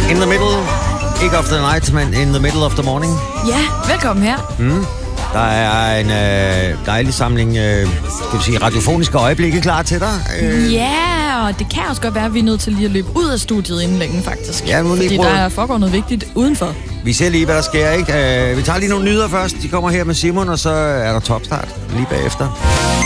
In the middle, ikke of the night, men in the middle of the morning. Ja, velkommen her. Der er en dejlig samling, skal vi sige, radiofoniske øjeblikke klar til dig. Ja, og det kan også godt være, at vi er nødt til lige at løbe ud af studiet inden længe, faktisk. Ja, fordi der foregår noget vigtigt udenfor. Vi ser lige, hvad der sker, ikke? Vi tager lige nogle nyheder først. De kommer her med Simon, og så er der topstart lige bagefter.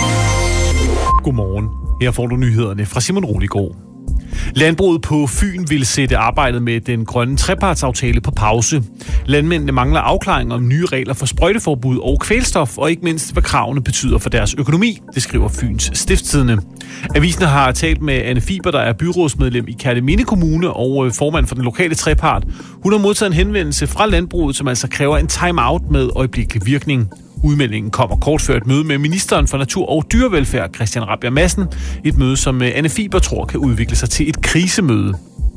Godmorgen. Her får du nyhederne fra Simon Roligård. Landbruget på Fyn vil sætte arbejdet med den grønne trepartsaftale på pause. Landmændene mangler afklaring om nye regler for sprøjteforbud og kvælstof, og ikke mindst, hvad kravene betyder for deres økonomi, det skriver Fyns Stiftstidende. Avisen har talt med Anne Fiber, der er byrådsmedlem i Kerteminde Kommune og formand for den lokale trepart. Hun har modtaget en henvendelse fra landbruget, som altså kræver en time-out med øjeblikkelig virkning. Udmeldingen kommer kort før et møde med ministeren for natur og dyrevelfærd, Christian Rabjerg Madsen. Et møde, som Anne Fiber tror kan udvikle sig til et krisemøde.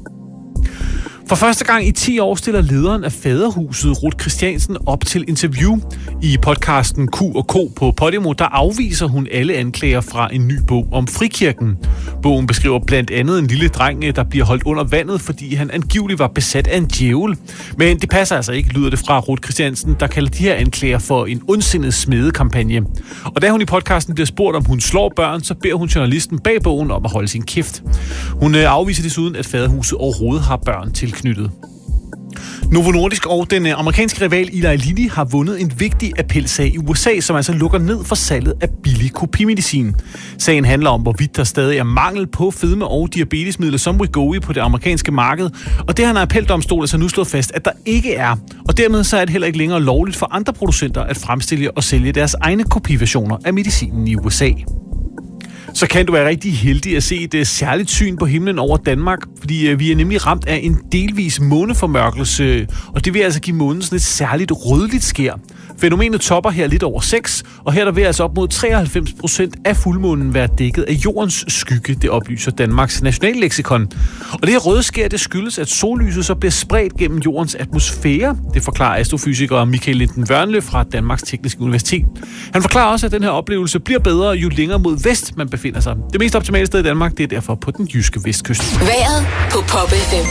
For første gang i 10 år stiller lederen af Faderhuset, Ruth Christiansen, op til interview. I podcasten Q&K på Podimo, der afviser hun alle anklager fra en ny bog om frikirken. Bogen beskriver blandt andet en lille dreng, der bliver holdt under vandet, fordi han angiveligt var besat af en djævel. Men det passer altså ikke, lyder det fra Ruth Christiansen, der kalder de her anklager for en ondsindet smedekampagne. Og da hun i podcasten bliver spurgt, om hun slår børn, så beder hun journalisten bag bogen om at holde sin kæft. Hun afviser desuden, at Faderhuset overhovedet har børn tilknyttet. Novo Nordisk og den amerikanske rival Eli Lilly har vundet en vigtig appelsag i USA, som altså lukker ned for salget af billig kopimedicin. Sagen handler om, hvorvidt der stadig er mangel på fedme- og diabetesmidler som Wegovy på det amerikanske marked, og det har en appeldomstol altså nu slået fast, at der ikke er. Og dermed så er det heller ikke længere lovligt for andre producenter at fremstille og sælge deres egne kopiversioner af medicinen i USA. Så kan du være rigtig heldig at se et særligt syn på himlen over Danmark, fordi vi er nemlig ramt af en delvis måneformørkelse, og det vil altså give månen sådan et særligt rødligt skær. Fænomenet topper her lidt over 6, og her der vil altså op mod 93% af fuldmånen være dækket af jordens skygge, det oplyser Danmarks nationalleksikon. Og det her røde skær, det skyldes, at sollyset så bliver spredt gennem jordens atmosfære. Det forklarer astrofysiker Michael Linden Wørnle fra Danmarks Tekniske Universitet. Han forklarer også, at den her oplevelse bliver bedre, jo længere mod vest man befinder sig. Det mest optimale sted i Danmark, det er derfor på den jyske vestkyst. Vejret på Pop FM.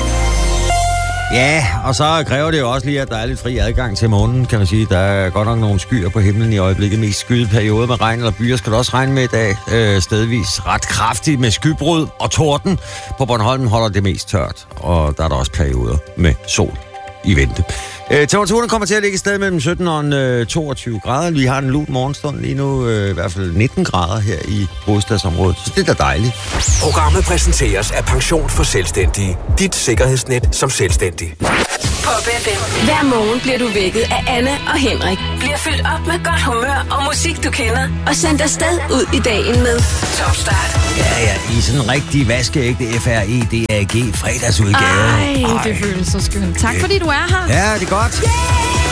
Ja, og så kræver det jo også lige, at der er lidt fri adgang til månen, kan man sige. Der er godt nok nogle skyer på himlen i øjeblikket. Mest skyet periode med regn eller byer skal du også regne med i dag. Stedvis ret kraftigt med skybrud og torden. På Bornholm holder det mest tørt, og der er der også perioder med sol i vente. Temperaturen kommer til at ligge et sted mellem 17 og 22 grader. Vi har en lun morgenstund lige nu, i hvert fald 19 grader her i hovedstadsområdet. Så det er da dejligt. Programmet præsenteres af Pension for Selvstændige. Dit sikkerhedsnet som selvstændig. Pop FM. Hver morgen bliver du vækket af Anne og Henrik. Bliver fyldt op med godt humør og musik, du kender. Og sendt afsted ud i dagen med Topstart. Ja, i sådan en rigtig vaskeægte FREDAG fredagsudgave. Ej, det føles så skønt. Tak fordi du er her. Ja, det er godt. Yeah!